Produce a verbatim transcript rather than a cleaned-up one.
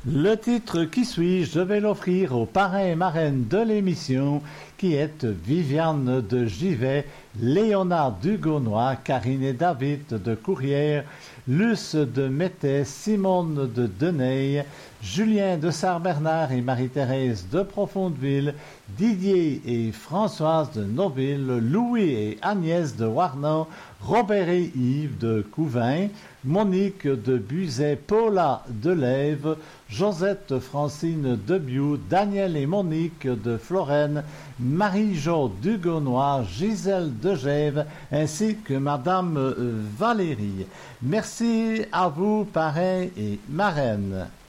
Le titre Qui suis-je, je vais l'offrir aux parrains et marraines de l'émission, qui est Viviane de Givet, Léonard Dugonois, Karine et David de Courrières, Luce de Métais, Simone de Deneille, Julien de Sart-Bernard et Marie-Thérèse de Profondeville, Didier et Françoise de Noville, Louis et Agnès de Warnan, Robert et Yves de Couvin, Monique de Buzet, Paula de Lève, Josette Francine de Biou, Daniel et Monique de Florène, Marie-Jo Dugonois, Gisèle de Gève, ainsi que Madame Valérie. Merci à vous, parrains et marraines.